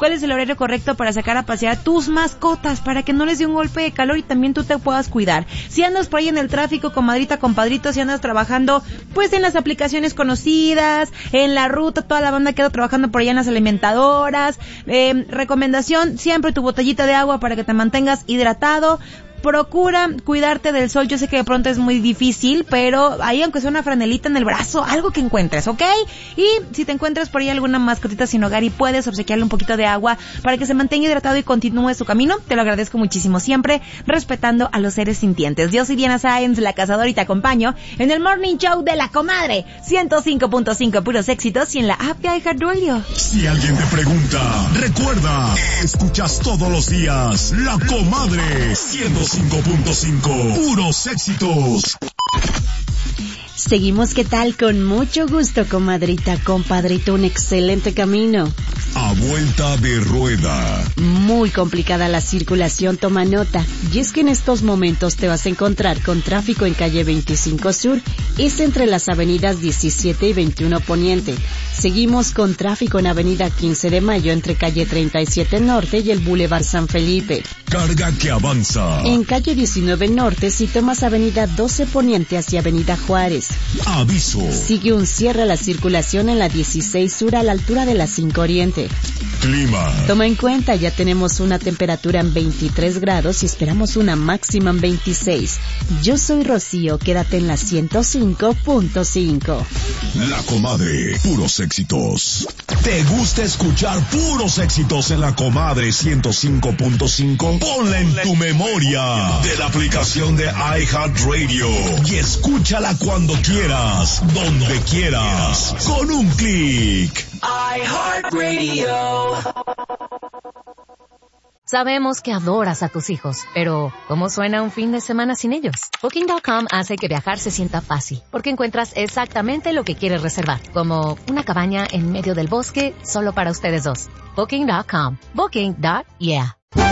cuál es el horario correcto para sacar a pasear a tus mascotas, para que no les dé un golpe de calor y también tú te puedas cuidar. Si andas por ahí en el tráfico, comadrita, compadrito, si andas trabajando, pues en las aplicaciones conocidas, en la ruta, toda la banda queda trabajando por allá en las alimentadoras, recomendación, siempre tu botellita de agua para que te mantengas hidratado. Procura cuidarte del sol, yo sé que de pronto es muy difícil, pero ahí aunque sea una franelita en el brazo, algo que encuentres, ¿ok? Y si te encuentras por ahí alguna mascotita sin hogar y puedes obsequiarle un poquito de agua para que se mantenga hidratado y continúe su camino, te lo agradezco muchísimo, siempre respetando a los seres sintientes. Yo soy Diana Sáenz, la cazadora, y te acompaño en el Morning Show de La Comadre, 105.5 puros éxitos y en la app de iHeartRadio. Si alguien te pregunta, recuerda, escuchas todos los días La Comadre, 105.5 puros éxitos. Seguimos, ¿qué tal? Con mucho gusto, comadrita, compadrito, un excelente camino. A vuelta de rueda. Muy complicada la circulación, toma nota. Y es que en estos momentos te vas a encontrar con tráfico en calle 25 Sur, es entre las avenidas 17 y 21 Poniente. Seguimos con tráfico en avenida 15 de Mayo entre calle 37 Norte y el Boulevard San Felipe. Carga que avanza. En calle 19 Norte, si tomas avenida 12 Poniente hacia avenida Juárez. Aviso. Sigue un cierre a la circulación en la 16 Sur a la altura de la 5 Oriente. Clima. Toma en cuenta, ya tenemos una temperatura en 23 grados y esperamos una máxima en 26. Yo soy Rocío, quédate en la 105.5. La Comadre, puros éxitos. ¿Te gusta escuchar puros éxitos en La Comadre 105.5? Ponla en tu memoria de la aplicación de iHeartRadio y escúchala cuando quieras, donde quieras, con un clic. iHeartRadio. Sabemos que adoras a tus hijos, pero ¿cómo suena un fin de semana sin ellos? Booking.com hace que viajar se sienta fácil, porque encuentras exactamente lo que quieres reservar, como una cabaña en medio del bosque solo para ustedes dos. Booking.com. Booking.yeah.